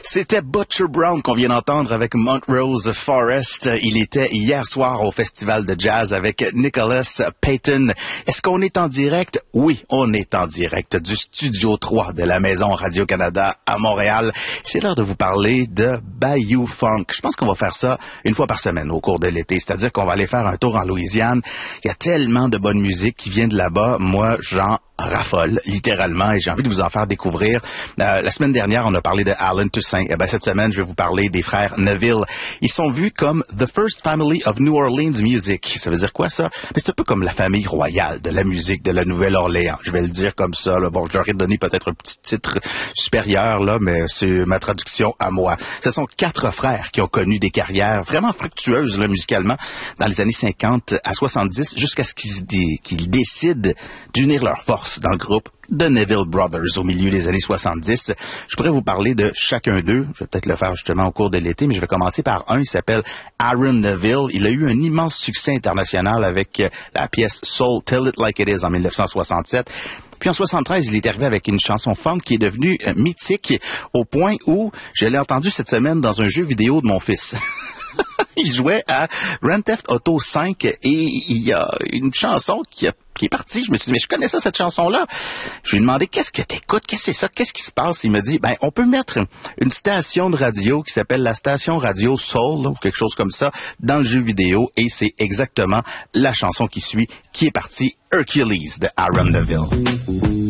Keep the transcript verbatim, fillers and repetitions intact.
C'était Butcher Brown qu'on vient d'entendre avec Montrose Forest. Il était hier soir au Festival de Jazz avec Nicholas Payton. Est-ce qu'on est en direct? Oui, on est en direct du Studio trois de la Maison Radio-Canada à Montréal. C'est l'heure de vous parler de Bayou Funk. Je pense qu'on va faire ça une fois par semaine au cours de l'été. C'est-à-dire qu'on va aller faire un tour en Louisiane. Il y a tellement de bonne musique qui vient de là-bas. Moi, j'en raffole, littéralement, et j'ai envie de vous en faire découvrir. Euh, la semaine dernière, on a parlé de Alan Toussaint. Eh ben, cette semaine, je vais vous parler des frères Neville. Ils sont vus comme The First Family of New Orleans Music. Ça veut dire quoi, ça? Mais c'est un peu comme la famille royale de la musique de la Nouvelle-Orléans. Je vais le dire comme ça, là. Bon, je leur ai donné peut-être un petit titre supérieur, là, mais c'est ma traduction à moi. Ce sont quatre frères qui ont connu des carrières vraiment fructueuses, là, musicalement, dans les années cinquante à soixante-dix, jusqu'à ce qu'ils, dé- qu'ils décident d'unir leurs forces dans le groupe The Neville Brothers au milieu des années soixante-dix. Je pourrais vous parler de chacun d'eux. Je vais peut-être le faire justement au cours de l'été, mais je vais commencer par un. Il s'appelle Aaron Neville. Il a eu un immense succès international avec la pièce Soul Tell It Like It Is en dix-neuf cent soixante-sept. Puis en soixante-treize, il est arrivé avec une chanson funk qui est devenue euh, mythique au point où je l'ai entendue cette semaine dans un jeu vidéo de mon fils. Il jouait à Grand Theft Auto cinq et il y a une chanson qui, a, qui est partie. Je me suis dit, mais je connais ça, cette chanson-là. Je lui ai demandé, qu'est-ce que t'écoutes? Qu'est-ce que c'est ça? Qu'est-ce qui se passe? Il m'a dit, ben, on peut mettre une station de radio qui s'appelle la station radio Soul, là, ou quelque chose comme ça, dans le jeu vidéo, et c'est exactement la chanson qui suit, qui est partie, Hercules de Aaron Neville.